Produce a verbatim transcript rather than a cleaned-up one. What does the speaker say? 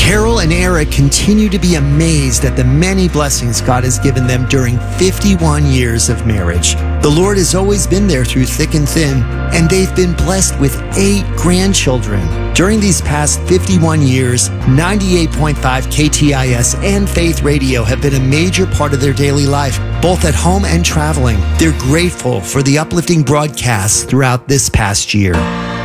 Carol and Eric continue to be amazed at the many blessings God has given them during fifty-one years of marriage. The Lord has always been there through thick and thin, and they've been blessed with eight grandchildren. During these past fifty-one years, ninety-eight point five K T I S and Faith Radio have been a major part of their daily life, both at home and traveling. They're grateful for the uplifting broadcasts throughout this past year.